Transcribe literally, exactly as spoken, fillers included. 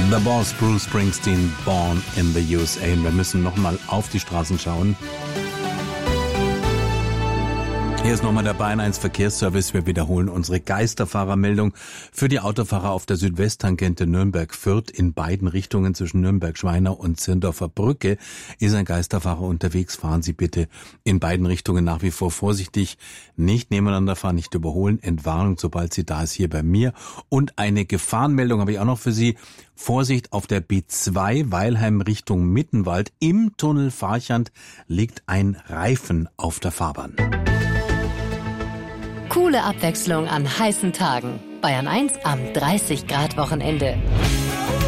The Boss, Bruce Springsteen, Born in the U S A. Und wir müssen nochmal auf die Straßen schauen. Hier ist nochmal der Bayern eins Verkehrsservice. Wir wiederholen unsere Geisterfahrermeldung für die Autofahrer auf der Südwesttangente Nürnberg-Fürth. In beiden Richtungen zwischen Nürnberg-Schweinau und Zirndorfer Brücke ist ein Geisterfahrer unterwegs. Fahren Sie bitte in beiden Richtungen nach wie vor vorsichtig. Nicht nebeneinander fahren, nicht überholen. Entwarnung, sobald sie da ist, hier bei mir. Und eine Gefahrenmeldung habe ich auch noch für Sie. Vorsicht auf der B zwei Weilheim Richtung Mittenwald. Im Tunnel Farchand liegt ein Reifen auf der Fahrbahn. Coole Abwechslung an heißen Tagen. Bayern eins am dreißig Grad Wochenende.